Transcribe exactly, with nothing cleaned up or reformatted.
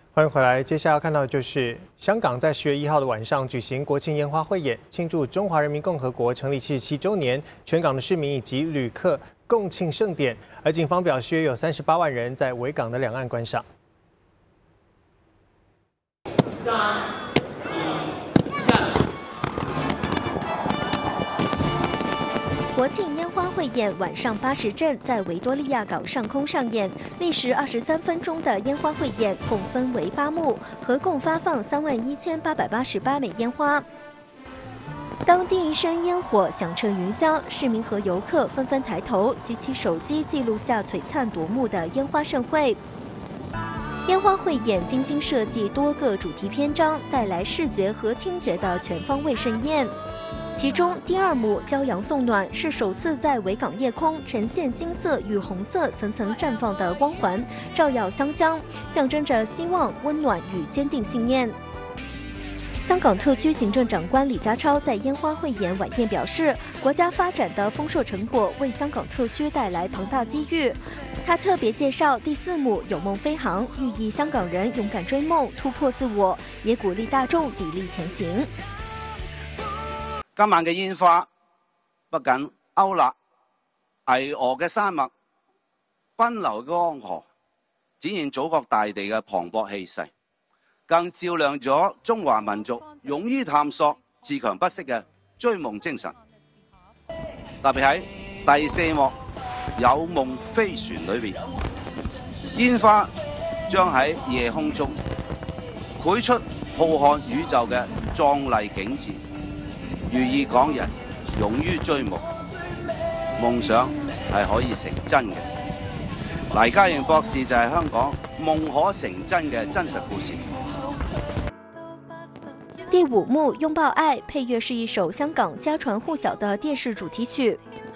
欢迎回来，接下来要看到的就是香港在十月一号的晚上举行国庆烟花汇演，庆祝中华人民共和国成立七十七周年，全港的市民以及旅客共庆盛典。而警方表示，约有三十八万人在维港的两岸观赏。三。 国庆烟花汇演晚上八时正在维多利亚港上空上演，历时二十三分钟的烟花汇演共分为八幕，合共发放三万一千八百八十八枚烟花。当第一声烟火响彻云霄，市民和游客纷纷抬头举起手机记录下璀璨夺目的烟花盛会。烟花汇演精心设计多个主题篇章，带来视觉和听觉的全方位盛宴。 其中第二幕骄阳送暖是首次在维港夜空呈现金色与红色层层绽放的光环，照耀湘江，象征着希望、温暖与坚定信念。香港特区行政长官李家超在烟花汇演晚宴表示，国家发展的丰硕成果为香港特区带来庞大机遇。他特别介绍第四幕有梦飞航，寓意香港人勇敢追梦、突破自我，也鼓励大众砥砺前行。 今晚嘅煙花不僅勾勒巍峨嘅山脈、奔流嘅江河，展現祖國大地嘅磅礴氣勢，更照亮咗中華民族勇於探索、自強不息嘅追夢精神。特別喺第四幕《有夢飛船》裏邊，煙花將喺夜空中繪出浩瀚宇宙嘅壯麗景緻。 寓意港人勇於追夢，夢想係可以成真嘅。黎家瑩博士就係香港夢可成真嘅真實故事。 第五幕《擁抱愛》配樂是一首香港家傳戶曉的電視主題曲。